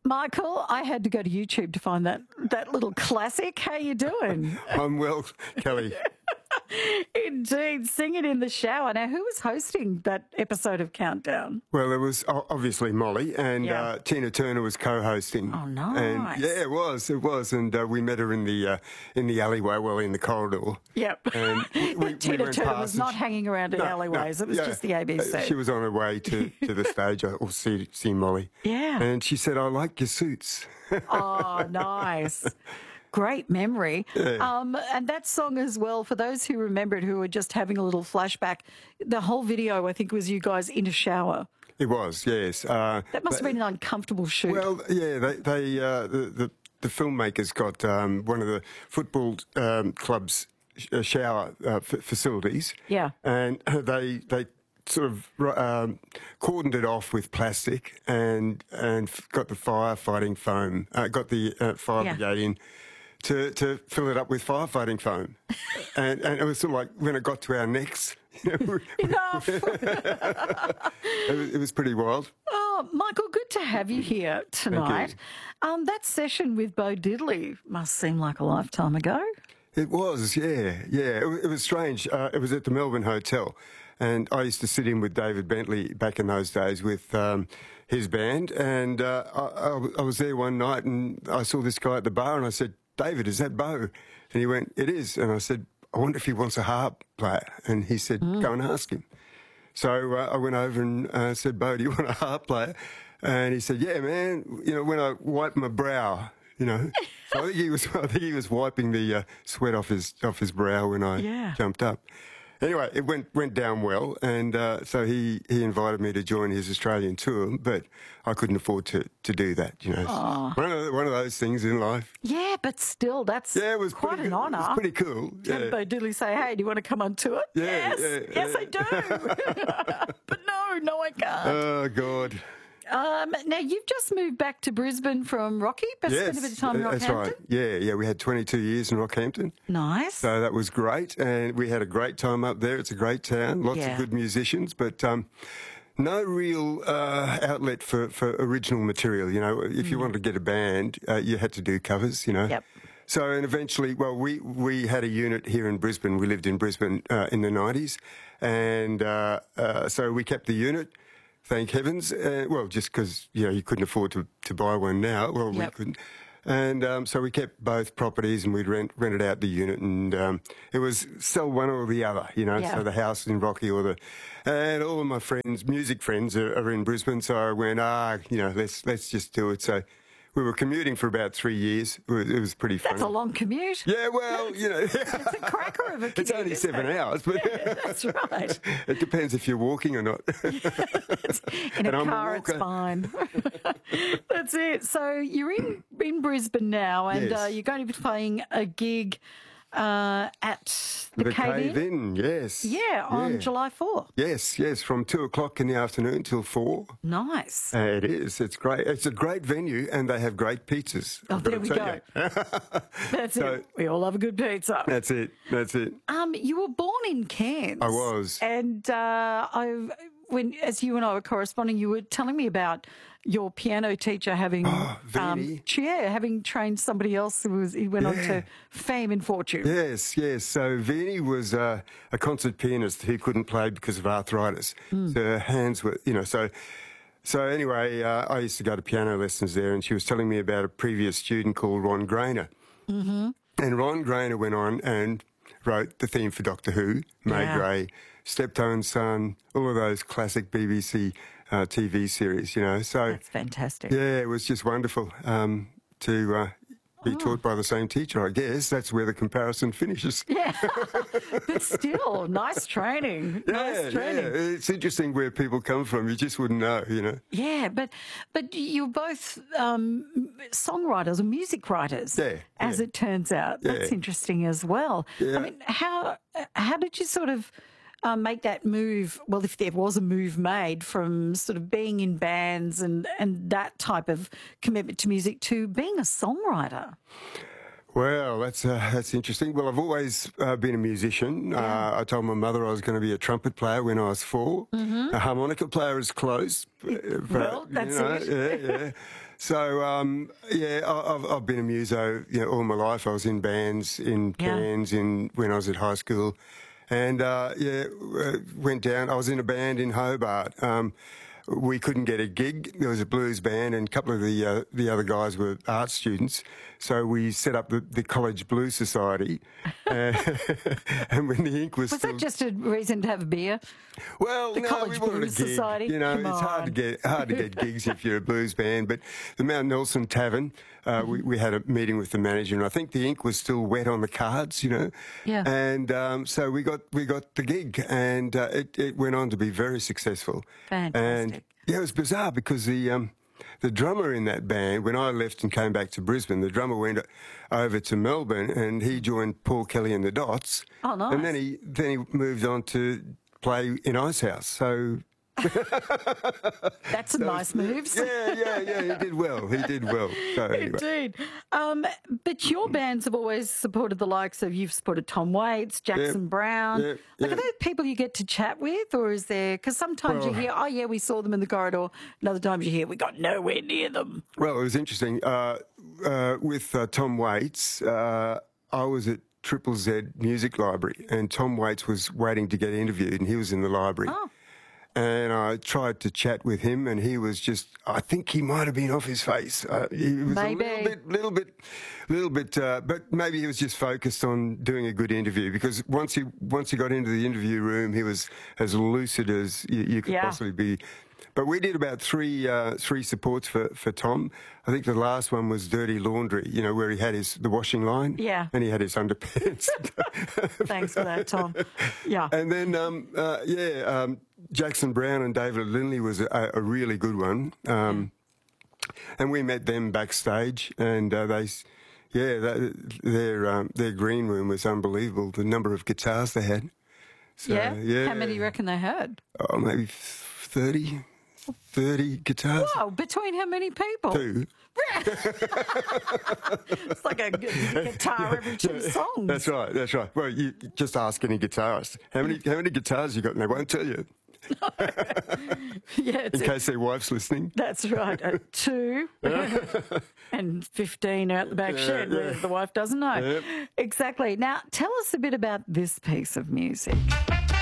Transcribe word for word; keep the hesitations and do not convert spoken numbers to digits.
Michael, I had to go to YouTube to find that, that little classic. How you doing? I'm well, Kelly. Indeed, sing it in the shower. Now, who was hosting that episode of Countdown? Well, it was o- obviously Molly, and Yeah. uh, Tina Turner was co-hosting. Oh, nice. And yeah, it was, it was, and uh, we met her in the uh, in the alleyway, well, in the corridor. Yep. And we, we, Tina went Turner past was and not she- hanging around in No, alleyways. no, it was yeah. just the A B C. Uh, She was on her way to, to the stage, uh, or see see Molly. Yeah. And she said, "I like your suits." Oh, nice. Great memory. Yeah. Um, and that song as well, for those who remember it, who were just having a little flashback, the whole video, I think, was you guys in a shower. It was, yes. Uh, That must have been an uncomfortable shoot. Well, yeah, they, they uh, the, the the filmmakers got um, one of the football um, club's sh- shower uh, f- facilities. Yeah. And they they sort of um, cordoned it off with plastic and and f- got the firefighting foam, uh, got the uh, fire Yeah. brigade in. To, to fill it up with firefighting foam. and, and it was sort of like when it got to our necks, you know, we- Enough. it, was, it was pretty wild. Oh, Michael, good to have you here tonight. Um, that session with Bo Diddley must seem like a lifetime ago. It was, yeah, yeah. It, wa- it was strange. Uh, it was at the Melbourne Hotel, and I used to sit in with David Bentley back in those days with um, his band, and uh, I, I, I was there one night, and I saw this guy at the bar, and I said, "David, is that Bo?" And he went, "It is." And I said, "I wonder if he wants a harp player." And he said, "Go and ask him." So uh, I went over and uh, said, "Bo, do you want a harp player?" And he said, "Yeah, man. You know, when I wipe my brow, you know." So I think he was, I think he was wiping the uh, sweat off his off his brow when I Yeah. jumped up. Anyway, it went went down well, and uh, so he, he invited me to join his Australian tour, but I couldn't afford to, to do that. You know, one of one of those things in life. Yeah, but still, that's Yeah, it was quite pretty an good. honour. It was pretty cool. Have Yeah. Bo Diddley say, "Hey, do you want to come on tour?" Yeah, yes, yeah, yes, yeah. I do. But no, no, I can't. Oh God. Um, now, you've just moved back to Brisbane from Rocky, but Yes, spent a bit of time in uh, that's Rockhampton. right. Yeah, yeah. We had twenty-two years in Rockhampton. Nice. So that was great, and we had a great time up there. It's a great town, lots Yeah. of good musicians, but um, no real uh, outlet for, for original material. You know, if you wanted to get a band, uh, you had to do covers, you know. Yep. So, and eventually, well, we, we had a unit here in Brisbane. We lived in Brisbane uh, in the nineties, and uh, uh, so we kept the unit. Thank heavens. Uh, well, just because, you know, you couldn't afford to, to buy one now. Well, Yep. we couldn't. And um, so we kept both properties, and we'd rent rented out the unit, and um, it was sell one or the other, you know. Yeah. So the house in Rocky or the, and all of my friends, music friends, are, are in Brisbane. So I went, ah, you know, let's let's just do it. So we were commuting for about three years. It was, it was pretty fun. That's a long commute. Yeah, well, you know, It's a cracker of a commute. it's only isn't seven it? hours, but That's right. it depends if you're walking or not. In And a I'm a car, it's walker. fine. That's it. So you're in in Brisbane now, and Yes. uh, you're going to be playing a gig uh, at the, The Cave, Cave In, yes. Yeah, on Yeah. July fourth. Yes, yes, from two o'clock in the afternoon till four. Nice. Uh, it is. It's great. It's a great venue, and they have great pizzas. Oh, I've there got we to go. tell you. That's So- it. We all love a good pizza. That's it. That's it. Um, you were born in Cairns. I was. and uh, I, when as you and I were corresponding, you were telling me about your piano teacher having, Oh, um, Vinny. yeah, having trained somebody else who was. He went on Yeah. to fame and fortune. Yes, yes. So Vinny was uh, a concert pianist who couldn't play because of arthritis. Hmm. So her hands were, you know, so. So anyway, uh, I used to go to piano lessons there, and she was telling me about a previous student called Ron Grainer. Mm-hmm. And Ron Grainer went on and wrote the theme for Doctor Who, May Yeah. Gray, Steptoe Son, all of those classic B B C uh, T V series, you know. So That's fantastic. yeah, it was just wonderful um, to uh, be Oh. taught by the same teacher, I guess. That's where the comparison finishes. Yeah, but still, nice training. Yeah, nice yeah. training. It's interesting where people come from. You just wouldn't know, you know. Yeah, but but you're both um, songwriters or music writers, Yeah, as yeah. it turns out. That's Yeah. interesting as well. Yeah. I mean, how how did you sort of uh, make that move? Well, if there was a move made from sort of being in bands and and that type of commitment to music to being a songwriter. Well, that's uh, that's interesting. Well, I've always uh, been a musician. Yeah. Uh, I told my mother I was going to be a trumpet player when I was four. Mm-hmm. A harmonica player is close. But, Well, that's you know, it. Yeah, yeah. So, um, yeah, I- I've, I've been a muso, you know, all my life. I was in bands, in Yeah. Cairns, in when I was at high school, and uh, yeah, uh, went down. I was in a band in Hobart. Um, we couldn't get a gig. There was a blues band, and a couple of the uh, the other guys were art students. So we set up the, the College Blues Society, uh, and when the ink was, Was still, that just a reason to have a beer? well, the no, College we wanted Blues a gig. Society? You know, Come it's hard on. to get hard to get gigs if you're a blues band. But the Mount Nelson Tavern, uh, we, we had a meeting with the manager, and I think the ink was still wet on the cards. You know, Yeah. And um, so we got we got the gig, and uh, it, it went on to be very successful. Fantastic. And yeah, it was bizarre because the um, the drummer in that band, when I left and came back to Brisbane, the drummer went over to Melbourne and he joined Paul Kelly and the Dots. Oh, nice. And then he then he moved on to play in Icehouse. So That's some nice moves. yeah, yeah, yeah, he did well. He did well. So anyway. Indeed. Um, but your bands have always supported the likes of, you've supported Tom Waits, Jackson Brown. yeah, Like, yeah. are there people you get to chat with, or is there, because sometimes you Well- hear, oh, yeah, we saw them in the corridor. And other times you hear, we got nowhere near them. Well, it was interesting. Uh, uh, with uh, Tom Waits, uh, I was at Triple Z Music Library, and Tom Waits was waiting to get interviewed, and he was in the library. Oh. And I tried to chat with him, and he was just—I think he might have been off his face. Uh, he was Maybe. a little bit, little bit, little bit, uh, but maybe he was just focused on doing a good interview. Because once he once he got into the interview room, he was as lucid as you, you could Yeah. possibly be. But we did about three uh, three supports for, for Tom. I think the last one was Dirty Laundry, you know, where he had his the washing line, Yeah. and he had his underpants. Thanks for that, Tom. Yeah. And then, um, uh, yeah, um, Jackson Brown and David Lindley was a, a really good one. Um, and we met them backstage, and uh, they, s- yeah, that, their um, their green room was unbelievable. The number of guitars they had. So, yeah? yeah. How many do you reckon they had? Oh, maybe thirty, thirty guitars. Wow, between how many people? Two. It's like a, gu- guitar every two songs. That's right. That's right. Well, you you just ask any guitarist how many how many guitars you got, and they won't tell you Yeah, it's in case their wife's listening. That's right. Uh, two and fifteen out the back shed where the wife doesn't know. Yep. Exactly. Now, tell us a bit about this piece of music.